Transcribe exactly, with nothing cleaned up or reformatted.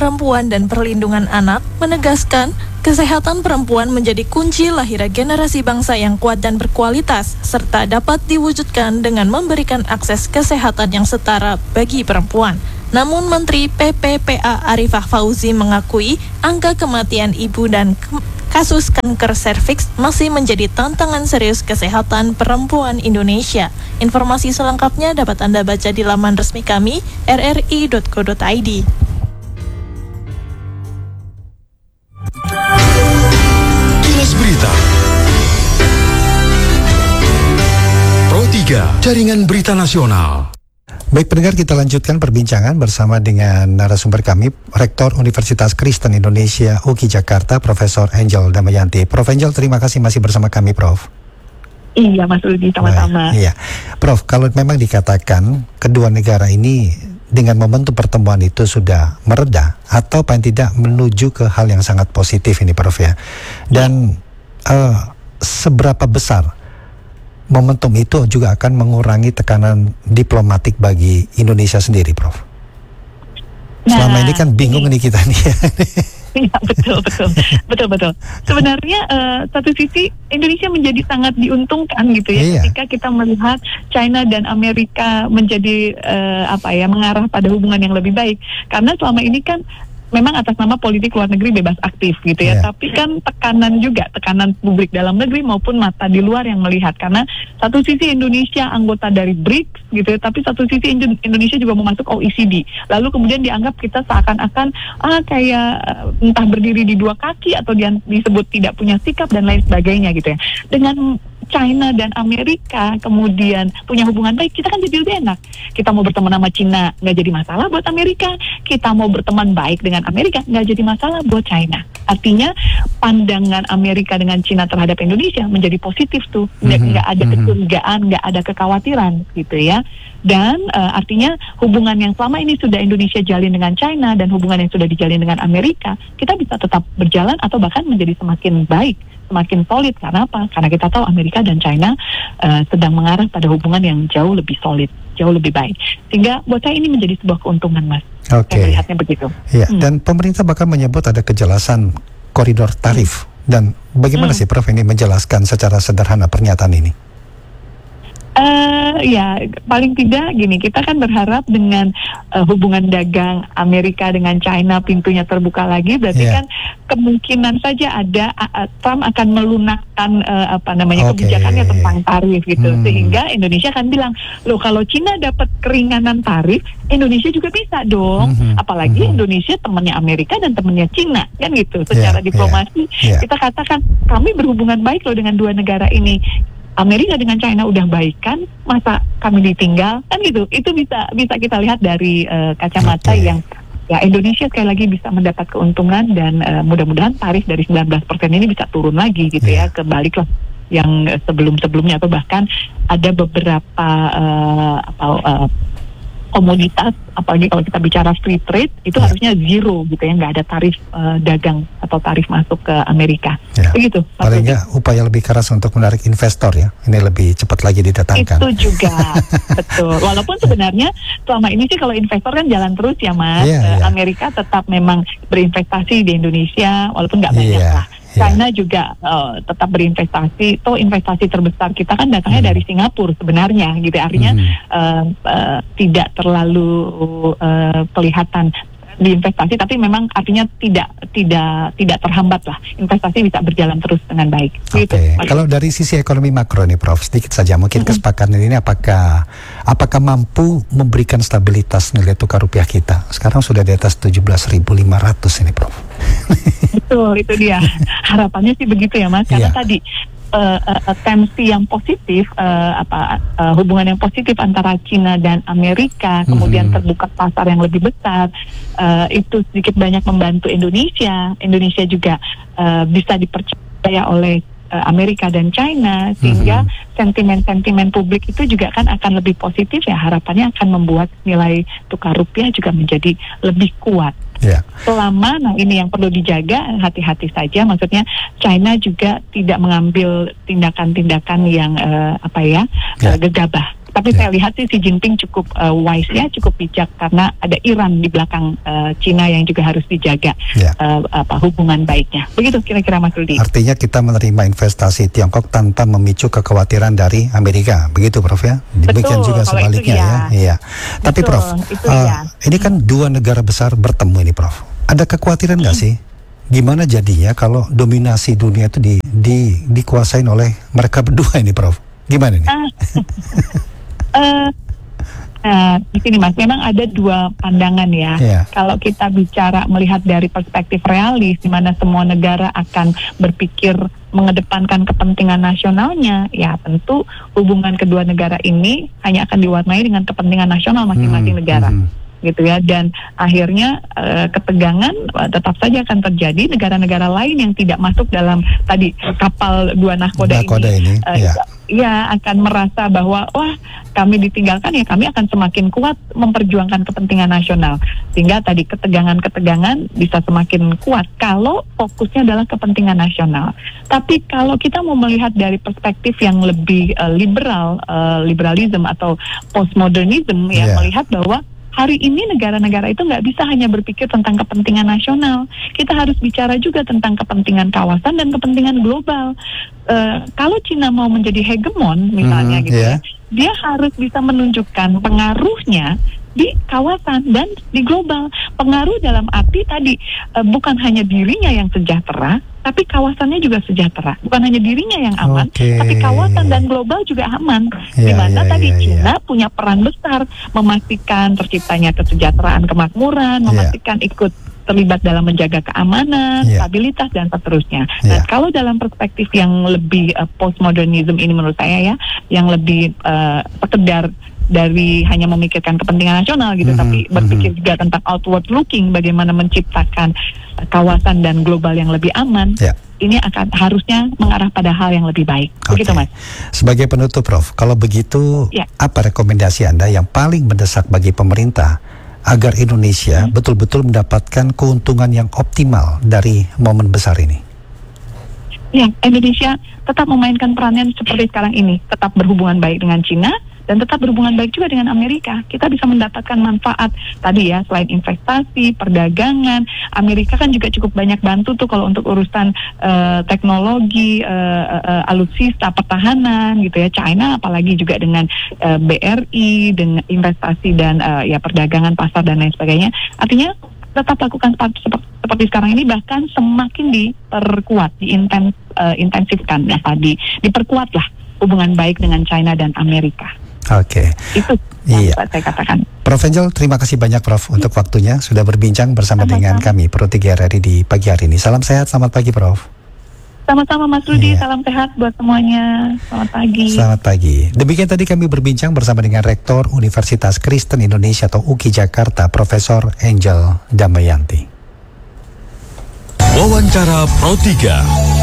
Perempuan dan Perlindungan Anak menegaskan kesehatan perempuan menjadi kunci lahirnya generasi bangsa yang kuat dan berkualitas, serta dapat diwujudkan dengan memberikan akses kesehatan yang setara bagi perempuan. Namun Menteri P P P A Arifah Fauzi mengakui angka kematian ibu dan ke- kasus kanker serviks masih menjadi tantangan serius kesehatan perempuan Indonesia. Informasi selengkapnya dapat Anda baca di laman resmi kami r r i dot co dot i d. Kilas Berita Pro tiga, Jaringan Berita Nasional. Baik pendengar, kita lanjutkan perbincangan bersama dengan narasumber kami, Rektor Universitas Kristen Indonesia U K I Jakarta, Profesor Angel Damayanti. Prof Angel, terima kasih masih bersama kami, Prof. Iya, Mas Rudi, sama-sama. Iya, Prof, kalau memang dikatakan kedua negara ini dengan momentum pertemuan itu sudah mereda atau paling tidak menuju ke hal yang sangat positif ini, Prof ya. Dan uh, seberapa besar momentum itu juga akan mengurangi tekanan diplomatik bagi Indonesia sendiri, Prof? Selama nah, ini kan bingung ini, nih kita nih. Iya, betul, betul, betul, betul. Sebenarnya uh, satu sisi Indonesia menjadi sangat diuntungkan gitu ya, iya, ketika kita melihat China dan Amerika menjadi uh, apa ya mengarah pada hubungan yang lebih baik. Karena selama ini kan memang atas nama politik luar negeri bebas aktif gitu ya, yeah. Tapi kan tekanan juga, tekanan publik dalam negeri maupun mata di luar yang melihat. Karena satu sisi Indonesia anggota dari B R I C S gitu ya, tapi satu sisi Indonesia juga mau masuk O E C D. Lalu kemudian dianggap kita seakan-akan ah kayak entah berdiri di dua kaki atau di, disebut tidak punya sikap dan lain sebagainya gitu ya. Dengan China dan Amerika kemudian punya hubungan baik, kita kan jadi lebih enak. Kita mau berteman sama China nggak jadi masalah buat Amerika, kita mau berteman baik dengan Amerika nggak jadi masalah buat China. Artinya pandangan Amerika dengan China terhadap Indonesia menjadi positif tuh, nggak mm-hmm. ada kecurigaan, nggak ada kekhawatiran gitu ya. Dan uh, artinya hubungan yang selama ini sudah Indonesia jalin dengan China dan hubungan yang sudah dijalin dengan Amerika, kita bisa tetap berjalan atau bahkan menjadi semakin baik, semakin solid. Karena apa? Karena kita tahu Amerika dan China uh, sedang mengarah pada hubungan yang jauh lebih solid, jauh lebih baik. Sehingga buat saya ini menjadi sebuah keuntungan, Mas. Oke. Okay. Saya melihatnya begitu. Ya, hmm. Dan pemerintah bahkan menyebut ada kejelasan koridor tarif. Hmm. Dan bagaimana hmm. sih Prof ini menjelaskan secara sederhana pernyataan ini? Uh, ya paling tidak gini, kita kan berharap dengan uh, hubungan dagang Amerika dengan China pintunya terbuka lagi, berarti yeah. kan kemungkinan saja ada uh, Trump akan melunakkan uh, apa namanya okay. kebijakannya tentang tarif gitu, hmm. sehingga Indonesia akan bilang, loh kalau China dapat keringanan tarif, Indonesia juga bisa dong, hmm. apalagi hmm. Indonesia temannya Amerika dan temannya China kan gitu, secara yeah. diplomasi yeah. Yeah. kita katakan kami berhubungan baik loh dengan dua negara ini. Amerika dengan China udah baikan, masa kami ditinggal kan gitu. Itu bisa bisa kita lihat dari uh, kacamata okay. yang ya Indonesia sekali lagi bisa mendapat keuntungan dan uh, mudah-mudahan tarif dari sembilan belas persen ini bisa turun lagi gitu yeah. ya, kebalik lah yang sebelum-sebelumnya, atau bahkan ada beberapa uh, apa uh, komoditas, apalagi kalau kita bicara free trade itu ya. harusnya zero gitu ya, nggak ada tarif uh, dagang atau tarif masuk ke Amerika. Ya. Begitu. Paling nggak upaya lebih keras untuk menarik investor ya, ini lebih cepat lagi didatangkan. Itu juga betul. Walaupun sebenarnya selama ini sih kalau investor kan jalan terus ya Mas. Ya, uh, ya. Amerika tetap memang berinvestasi di Indonesia walaupun nggak banyak ya. lah. China yeah. juga uh, tetap berinvestasi. Toh investasi terbesar kita kan datangnya mm. dari Singapura sebenarnya, gitu. Artinya mm. uh, uh, tidak terlalu uh, kelihatan di investasi, tapi memang artinya tidak tidak tidak terhambat lah. Investasi bisa berjalan terus dengan baik. Oke. Okay. Gitu. Kalau dari sisi ekonomi makro nih, Prof, sedikit saja mungkin mm-hmm. kesepakatan ini apakah apakah mampu memberikan stabilitas nilai tukar rupiah kita? Sekarang sudah di atas tujuh belas ribu lima ratus ini, Prof. Betul, itu dia. Harapannya sih begitu ya, Mas. Karena yeah. tadi uh, uh, tensi yang positif, uh, apa uh, hubungan yang positif antara China dan Amerika, kemudian hmm. terbuka pasar yang lebih besar, uh, itu sedikit banyak membantu Indonesia. Indonesia juga uh, bisa dipercaya oleh uh, Amerika dan China, sehingga hmm. sentimen-sentimen publik itu juga kan akan lebih positif ya. Harapannya akan membuat nilai tukar rupiah juga menjadi lebih kuat. Yeah. Selama, nah ini yang perlu dijaga, hati-hati saja. Maksudnya China juga tidak mengambil tindakan-tindakan yang uh, apa ya yeah. uh, gegabah Tapi Ya. saya lihat sih Xi Jinping cukup uh, wise ya, cukup bijak karena ada Iran di belakang uh, Cina yang juga harus dijaga Ya. uh, apa hubungan baiknya. Begitu kira-kira Mas Rudi. Artinya kita menerima investasi Tiongkok tanpa memicu kekhawatiran dari Amerika, begitu Prof ya? Demikian Betul, juga kalau sebaliknya itu ya. ya. Iya. Tapi Betul, Prof, itu uh, ya. ini kan dua negara besar bertemu ini Prof. Ada kekhawatiran nggak sih? Gimana jadinya kalau dominasi dunia itu di, di dikuasain oleh mereka berdua ini Prof? Gimana nih? Ah, eh, Nah, di sini Mas, memang ada dua pandangan ya. Iya. Kalau kita bicara melihat dari perspektif realis, di mana semua negara akan berpikir mengedepankan kepentingan nasionalnya, ya tentu hubungan kedua negara ini hanya akan diwarnai dengan kepentingan nasional masing-masing Hmm, negara. hmm. Gitu ya, dan akhirnya eh, ketegangan eh, tetap saja akan terjadi. Negara-negara lain yang tidak masuk dalam tadi kapal dua nahkoda, Nahkoda ini, ini, eh, ya. ya akan merasa bahwa wah kami ditinggalkan, ya kami akan semakin kuat memperjuangkan kepentingan nasional, sehingga tadi ketegangan-ketegangan bisa semakin kuat kalau fokusnya adalah kepentingan nasional. Tapi kalau kita mau melihat dari perspektif yang lebih uh, liberal, uh, liberalism atau postmodernism, ya Yeah. melihat bahwa hari ini negara-negara itu nggak bisa hanya berpikir tentang kepentingan nasional. Kita harus bicara juga tentang kepentingan kawasan dan kepentingan global. Uh, kalau Cina mau menjadi hegemon misalnya Mhm, gitu yeah. ya, dia harus bisa menunjukkan pengaruhnya di kawasan dan di global. Pengaruh dalam arti tadi uh, bukan hanya dirinya yang sejahtera, tapi kawasannya juga sejahtera. Bukan hanya dirinya yang aman, Oke. tapi kawasan dan global juga aman. Ya, Di mana ya, tadi ya, ya. Cina punya peran besar memastikan terciptanya kesejahteraan, kemakmuran, Ya. memastikan ikut terlibat dalam menjaga keamanan, Ya. stabilitas dan seterusnya. Ya. Nah, kalau dalam perspektif yang lebih uh, postmodernism ini menurut saya ya, yang lebih uh, sekedar dari hanya memikirkan kepentingan nasional gitu, Mhm, tapi berpikir mhm. juga tentang outward looking, bagaimana menciptakan uh, kawasan dan global yang lebih aman. Ya. Ini akan harusnya mengarah pada hal yang lebih baik. Begitu, Oke. Mas. Sebagai penutup Prof, kalau begitu Ya. apa rekomendasi Anda yang paling mendesak bagi pemerintah agar Indonesia Hmm. betul-betul mendapatkan keuntungan yang optimal dari momen besar ini? Ya, Indonesia tetap memainkan perannya seperti sekarang ini, tetap berhubungan baik dengan Cina dan tetap berhubungan baik juga dengan Amerika. Kita bisa mendapatkan manfaat tadi ya, selain investasi, perdagangan. Amerika kan juga cukup banyak bantu tuh kalau untuk urusan uh, teknologi, uh, uh, alutsista, pertahanan gitu ya. China apalagi juga dengan uh, B R I, dengan investasi dan uh, ya perdagangan, pasar dan lain sebagainya. Artinya tetap lakukan seperti, seperti sekarang ini, bahkan semakin diperkuat, diintens, uh, intensifkan ya tadi, diperkuatlah hubungan baik dengan China dan Amerika. Oke. Itu yang Iya. saya katakan. Prof Angel, terima kasih banyak Prof untuk waktunya sudah berbincang bersama Sama-sama. dengan kami Pro tiga R R I di pagi hari ini. Salam sehat, selamat pagi Prof. Sama-sama Mas Rudi, Iya. salam sehat buat semuanya. Selamat pagi. Selamat pagi. Demikian tadi kami berbincang bersama dengan Rektor Universitas Kristen Indonesia atau U K I Jakarta, Profesor Angel Damayanti. Wawancara Pro tiga.